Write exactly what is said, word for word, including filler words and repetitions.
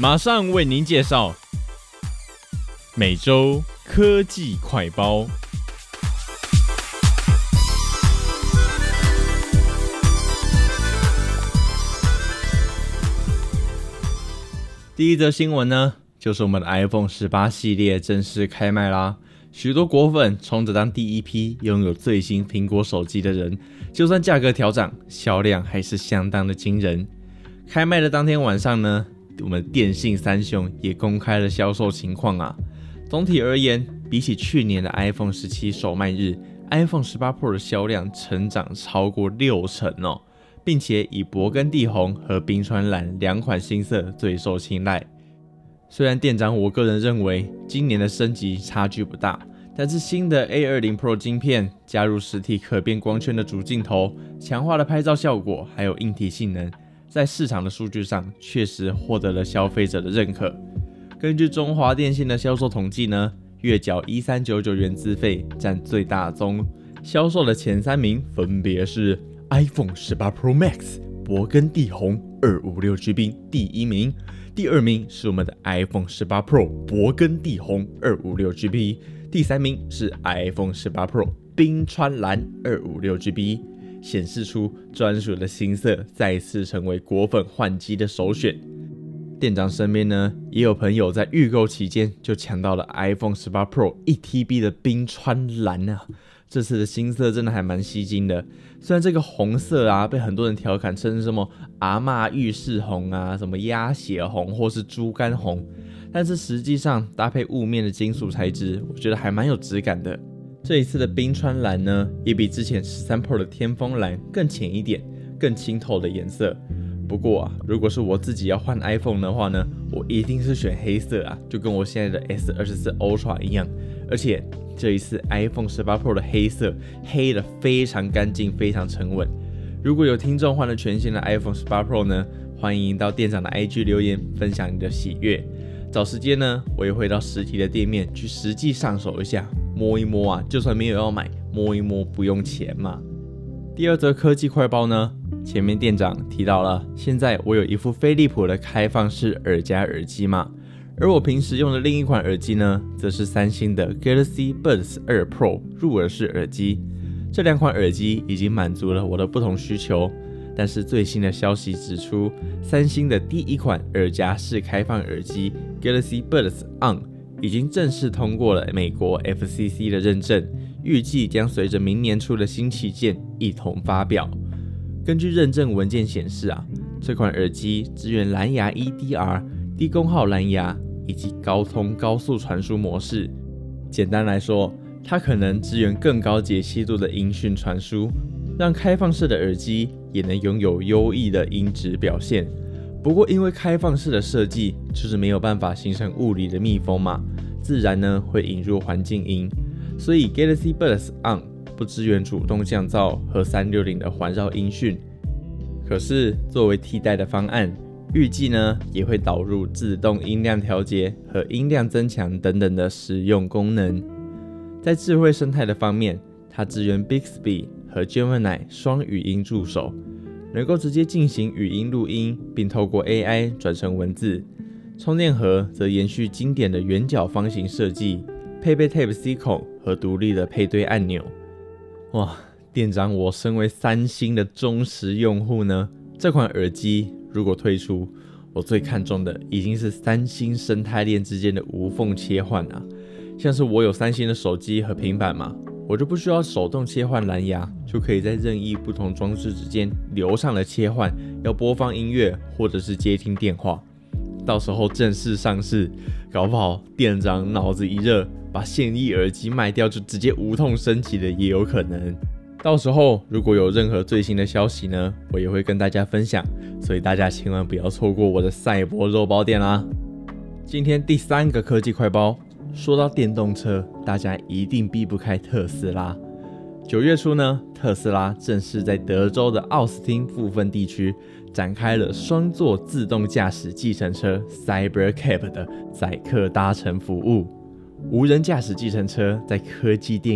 马上为您介绍每周科技快报。第一则新闻呢，就是我们的 iPhone 十八 系列正式开卖啦！许多果粉冲着当第一批拥有最新苹果手机的人，就算价格调涨，销量还是相当的惊人。开卖的当天晚上呢，我们电信三雄也公开了销售情况啊。总体而言，比起去年的 iPhone 十七首卖日 ，iPhone 十八 Pro 的销量成长超过六成哦。并且以勃艮第红和冰川蓝两款新色最受青睐。虽然店长我个人认为今年的升级差距不大，但是新的 A 二十 Pro 晶片加入实体可变光圈的主镜头，强化了拍照效果，还有硬体性能，在市场的数据上确实获得了消费者的认可。根据中华电信的销售统计呢，月缴一千三百九十九元资费占最大宗，销售的前三名分别是iPhone 十八 Pro Max 勃艮第红 二百五十六 G B 第一名，第二名是我们的 iPhone 十八 Pro 勃艮第红 二百五十六 G B， 第三名是 iPhone 十八 Pro 冰川蓝 二百五十六 G B， 显示出专属的新色再次成为果粉换机的首选。店长身边呢，也有朋友在预购期间就抢到了 iPhone 十八 Pro 一 T B 的冰川蓝啊。这次的新色真的还蛮吸睛的，虽然这个红色啊被很多人调侃称什么阿嬷浴室红啊、什么鸭血红或是猪肝红，但是实际上搭配雾面的金属材质，我觉得还蛮有质感的。这一次的冰川蓝呢，也比之前十三 Pro 的天峰蓝更浅一点、更清透的颜色。不过啊，如果是我自己要换 iPhone 的话呢，我一定是选黑色啊，就跟我现在的 S 二十四 Ultra 一样，而且这一次 iPhone 十八 Pro 的黑色黑的非常干净，非常沉稳。如果有听众换了全新的 iPhone 十八 Pro 呢，欢迎到店长的 I G 留言分享你的喜悦。找时间呢，我也会到实体的店面去实际上手一下，摸一摸啊，就算没有要买，摸一摸不用钱嘛。第二则科技快报呢，前面店长提到了，现在我有一副飞利浦的开放式耳夹耳机嘛。而我平时用的另一款耳机呢，则是三星的 Galaxy Buds 二 Pro 入耳式耳机。这两款耳機已經滿足了我的不同需求，但是最新的消息指出，三星的第一款耳夹式开放耳機 Galaxy Buds On 已經正式通過了美國 F C C 的認證，預計將隨着明年初的新旗艦一同發表。根據認證文件顯示啊，這款耳機支援藍牙 E D R、低功耗藍牙以及高通高速傳輸模式。簡單來說，它可能支援更高解析度的音訊傳輸，讓開放式的耳機也能擁有優異的音質表現。不過因為開放式的設計就是沒有辦法形成物理的密封嘛，自然呢會引入環境音，所以 Galaxy Buds On 不支援主動降噪和三六零的環繞音訊。可是作為替代的方案，預計呢也會導入自動音量調節和音量增強等等的實用功能。在智慧生態的方面，它支援 Bixby 和 Gemini 雙語音助手，能夠直接進行語音錄音，並透過 A I 轉成文字。充電盒則延續經典的圓角方形設計，配備 Type C 孔和獨立的配對按鈕。哇，店長我身為三星的忠實用戶呢，這款耳機如果推出，我最看重的已經是三星生態鏈之間的無縫切換啊。像是我有三星的手機和平板嘛，我就不需要手動切換藍牙，就可以在任意不同裝置之間流暢的切換要播放音樂或者是接聽電話。到時候正式上市，搞不好店長腦子一熱，把現役耳機賣掉就直接無痛升級的也有可能。到時候如果有任何最新的消息呢，我也會跟大家分享，所以大家千萬不要錯過我的賽博肉包店啦。今天第三個科技快報，說到電動車，大家一定避不開特斯拉。九月初呢，特斯拉正式在德州的奧斯汀部分地區展開了雙座自動駕駛計程車 Cybercab 的載客搭乘服務。無人駕駛計程車在科技電